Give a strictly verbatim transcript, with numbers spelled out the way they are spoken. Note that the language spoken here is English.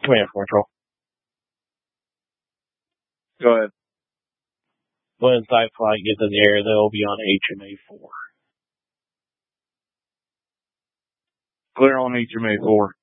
Command Control. Go ahead. When Side Flight gets in the air, they'll be on H M A four. Clear on H M A four.